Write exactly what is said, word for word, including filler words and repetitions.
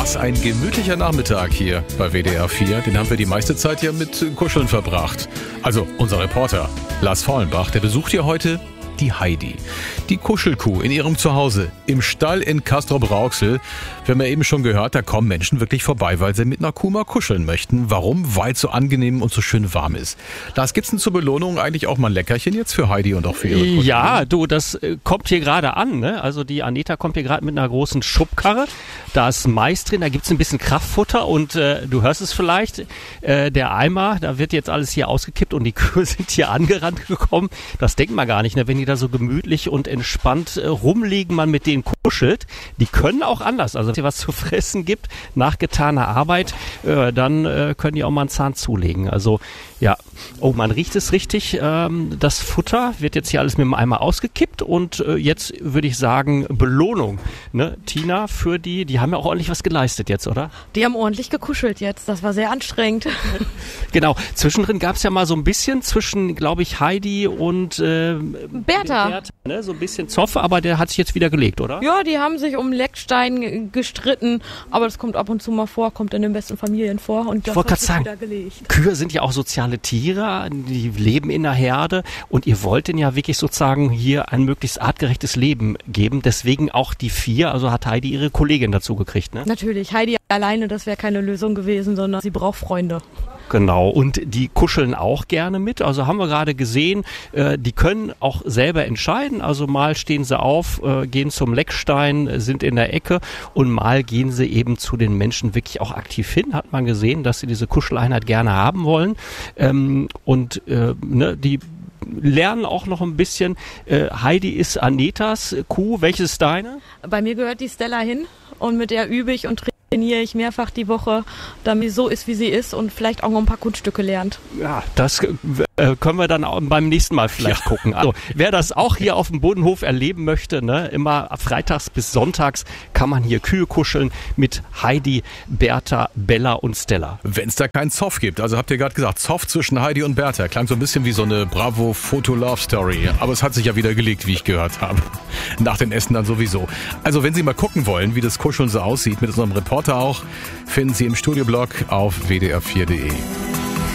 Was ein gemütlicher Nachmittag hier bei W D R vier. Den haben wir die meiste Zeit ja mit Kuscheln verbracht. Also unser Reporter Lars Faulenbach, der besucht hier heute die Heidi. Die Kuschelkuh in ihrem Zuhause im Stall in Castrop-Rauxel. Wir haben ja eben schon gehört, da kommen Menschen wirklich vorbei, weil sie mit einer Kuh mal kuscheln möchten. Warum? Weil es so angenehm und so schön warm ist. Lars, gibt's denn zur Belohnung eigentlich auch mal ein Leckerchen jetzt für Heidi und auch für ihre Kuschel? Ja, du, das äh, kommt hier gerade an. Ne? Also die Aneta kommt hier gerade mit einer großen Schubkarre. Da ist Mais drin, da gibt's ein bisschen Kraftfutter und äh, du hörst es vielleicht, äh, der Eimer, da wird jetzt alles hier ausgekippt und die Kühe sind hier angerannt gekommen. Das denkt man gar nicht, ne? Wenn die da so gemütlich und entspannt äh, rumliegen, man mit denen kuschelt. Die können auch anders. Also wenn es was zu fressen gibt nach getaner Arbeit, äh, dann äh, können die auch mal einen Zahn zulegen. Also ja, oh, man riecht es richtig. Ähm, das Futter wird jetzt hier alles mit dem Eimer ausgekippt und äh, jetzt würde ich sagen Belohnung. Ne? Tina, für die, die haben ja auch ordentlich was geleistet jetzt, oder? Die haben ordentlich gekuschelt jetzt. Das war sehr anstrengend. Genau. Zwischendrin gab es ja mal so ein bisschen zwischen, glaube ich, Heidi und äh, Bertha. Bertha, ne? So ein bisschen Zoff, aber der hat sich jetzt wieder gelegt, oder? Ja, die haben sich um Leckstein gestritten, aber das kommt ab und zu mal vor, kommt in den besten Familien vor und das ich wollte hat gerade sich sagen, wieder gelegt. Kühe sind ja auch soziale Tiere, die leben in der Herde und ihr wollt denen ja wirklich sozusagen hier ein möglichst artgerechtes Leben geben, deswegen auch die vier, also hat Heidi ihre Kollegin dazu gekriegt, ne? Natürlich, Heidi alleine, das wäre keine Lösung gewesen, sondern sie braucht Freunde. Genau, und die kuscheln auch gerne mit, also haben wir gerade gesehen, äh, die können auch selber entscheiden, also mal stehen sie auf, äh, gehen zum Leckstein, sind in der Ecke und mal gehen sie eben zu den Menschen wirklich auch aktiv hin, hat man gesehen, dass sie diese Kuscheleinheit gerne haben wollen ähm, und äh, ne, die lernen auch noch ein bisschen, äh, Heidi ist Anetas Kuh, welches ist deine? Bei mir gehört die Stella hin und mit der übe ich und trainiere ich mehrfach die Woche, damit sie so ist, wie sie ist und vielleicht auch noch ein paar Kunststücke lernt. Ja, das äh, können wir dann auch beim nächsten Mal vielleicht ja. gucken. Also wer das auch hier auf dem Bodenhof erleben möchte, ne, immer freitags bis sonntags kann man hier Kühe kuscheln mit Heidi, Bertha, Bella und Stella. Wenn es da keinen Zoff gibt, also habt ihr gerade gesagt, Zoff zwischen Heidi und Bertha, klang so ein bisschen wie so eine Bravo-Foto-Love-Story, aber es hat sich ja wieder gelegt, wie ich gehört habe. Nach den Essen dann sowieso. Also wenn Sie mal gucken wollen, wie das Kuscheln so aussieht, mit unserem Reporter auch, finden Sie im Studioblog auf w d r vier punkt d e.